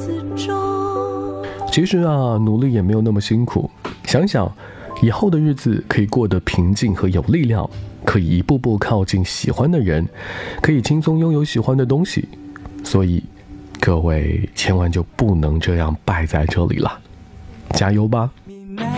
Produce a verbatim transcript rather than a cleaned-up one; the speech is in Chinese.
其实啊，努力也没有那么辛苦。想想以后的日子可以过得平静和有力量，可以一步步靠近喜欢的人，可以轻松拥有喜欢的东西。所以各位千万就不能这样败在这里了，加油吧。